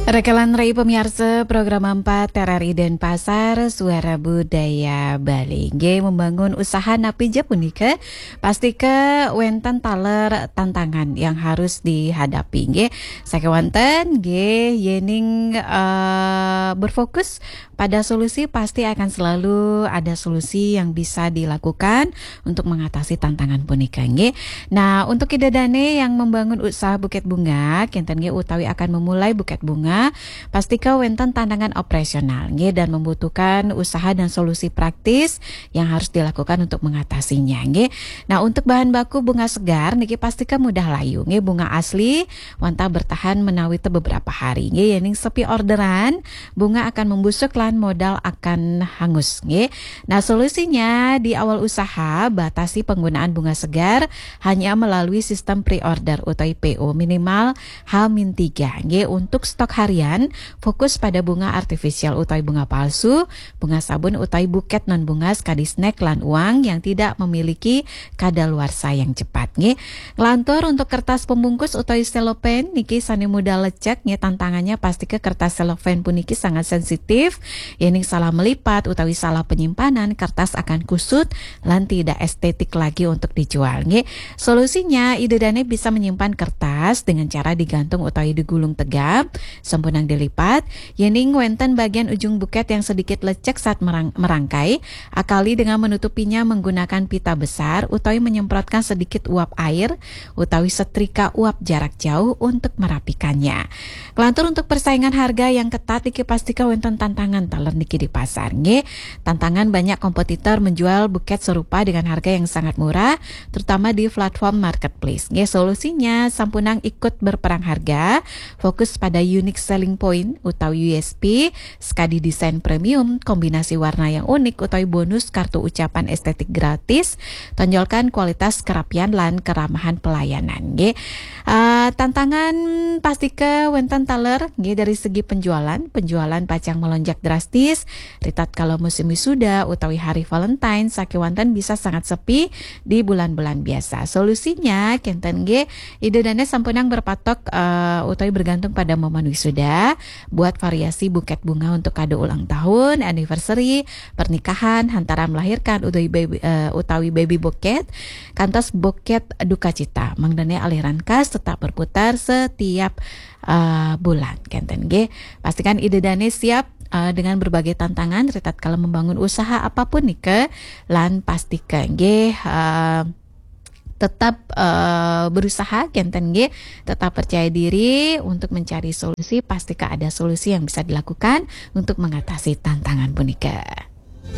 Rekalan Rai pemirsa program 4 TRRI Denpasar Suara Budaya Bali G membangun usaha napija punika pasti ke wenten taler tantangan yang harus dihadapi G sakewanten G yening berfokus pada solusi pasti akan selalu ada solusi yang bisa dilakukan untuk mengatasi tantangan punika G. Nah untuk idedane yang membangun usaha buket bunga kinten G utawi akan memulai buket bunga pastika wenten tantangan operasional nge, dan membutuhkan usaha dan solusi praktis yang harus dilakukan untuk mengatasinya nge. Nah untuk bahan baku bunga segar niki pastika mudah layu nge, bunga asli wanta bertahan menawi te beberapa hari nge, yening sepi orderan bunga akan membusuk lan modal akan hangus nge. Nah solusinya di awal usaha batasi penggunaan bunga segar hanya melalui sistem pre-order atau PO minimal H-3 nge. Untuk stok harian fokus pada bunga artifisial utai bunga palsu, bunga sabun utai buket non bunga skadi snack lan uang yang tidak memiliki kadaluarsa yang cepat nge. Lantur untuk kertas pembungkus utai selopen niki sani mudah lecek nge, tantangannya pasti ke kertas selopen puniki sangat sensitif, yening salah melipat utawi salah penyimpanan kertas akan kusut lan tidak estetik lagi untuk dijual nge. Solusinya idedane bisa menyimpan kertas dengan cara digantung utawi digulung tegap sempurna dilipat, yening wenten bagian ujung buket yang sedikit lecek saat merangkai, akali dengan menutupinya menggunakan pita besar utawi menyemprotkan sedikit uap air utawi setrika uap jarak jauh untuk merapikannya. Kelantur untuk persaingan harga yang ketat niki pastika wenten tantangan taler niki di pasar nge. Tantangan banyak kompetitor menjual buket serupa dengan harga yang sangat murah, terutama di platform marketplace nge. Solusinya sampunang ikut berperang harga, fokus pada unique selling point utawi USP, skadi desain premium, kombinasi warna yang unik utawi bonus kartu ucapan estetik gratis, tonjolkan kualitas kerapian lan keramahan pelayanan nge. Tantangan pasti ke wenten taler nge, dari segi penjualan pacang melonjak drastis, ritat kalau musim wisuda utawi hari Valentine sakewanten bisa sangat sepi di bulan-bulan biasa. Solusinya kenten nge idedane sampunang berpatok utawi bergantung pada momen wisuda, buat variasi buket bunga untuk kado ulang tahun, anniversary, pernikahan, hantaran melahirkan utawi baby buket, kantos buket duka cita, mangdane aliran kas tetap berputar setiap bulan kenten G. Pastikan idedane siap dengan berbagai tantangan ritat kalau membangun usaha apapun nih ke lan pastikan G tetap berusaha kenten G, tetap percaya diri untuk mencari solusi, pastikan ada solusi yang bisa dilakukan untuk mengatasi tantangan punika.